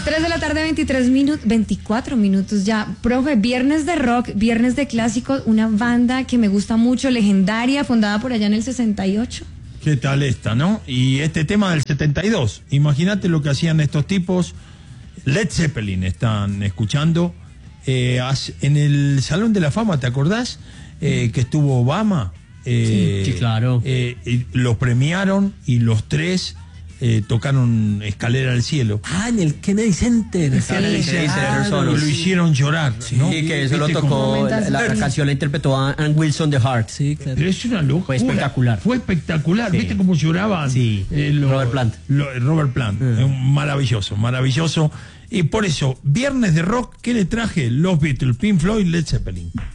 3 de la tarde, 24 minutos ya. Profe, viernes de rock, viernes de clásicos, una banda que me gusta mucho, legendaria, fundada por allá en el 68. ¿Qué tal esta, no? Y este tema del 72. Imagínate lo que hacían estos tipos. Led Zeppelin están escuchando. En el Salón de la Fama, ¿te acordás? Que estuvo Obama. Sí, claro. Los premiaron y los tres tocaron Escalera al Cielo. En el Kennedy Center. Lo hicieron llorar, ¿no? Sí, que eso lo tocó, la canción la interpretó Ann Wilson de Heart. Sí, claro. Pero es una locura. Fue espectacular. Fue espectacular. Sí. ¿Viste cómo lloraban? Sí. Robert Plant. Robert Plant. Maravilloso, maravilloso. Y por eso, viernes de rock, ¿qué le traje? Los Beatles, Pink Floyd, Led Zeppelin.